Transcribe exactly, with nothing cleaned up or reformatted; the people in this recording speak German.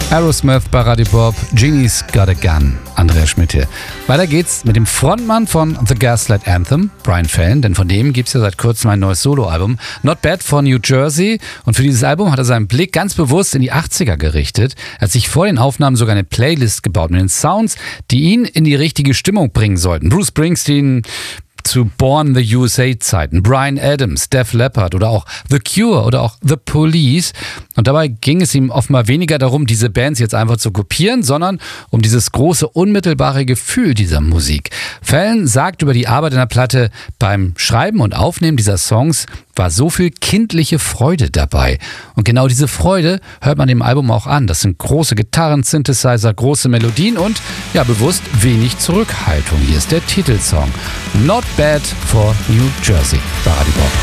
Aerosmith bei Radio Bob, Genie's Got a Gun, Andreas Schmidt hier. Weiter geht's mit dem Frontmann von The Gaslight Anthem, Brian Fallon, denn von dem gibt's ja seit kurzem ein neues Soloalbum, Not Bad von New Jersey. Und für dieses Album hat er seinen Blick ganz bewusst in die achtziger gerichtet. Er hat sich vor den Aufnahmen sogar eine Playlist gebaut mit den Sounds, die ihn in die richtige Stimmung bringen sollten. Bruce Springsteen zu Born the U S A-Zeiten, Bryan Adams, Def Leppard oder auch The Cure oder auch The Police. Und dabei ging es ihm offenbar weniger darum, diese Bands jetzt einfach zu kopieren, sondern um dieses große, unmittelbare Gefühl dieser Musik. Fallon sagt über die Arbeit an der Platte: Beim Schreiben und Aufnehmen dieser Songs war so viel kindliche Freude dabei. Und genau diese Freude hört man dem Album auch an. Das sind große Gitarren, Synthesizer, große Melodien und ja, bewusst wenig Zurückhaltung. Hier ist der Titelsong Not Bad for New Jersey bei Radio Bob.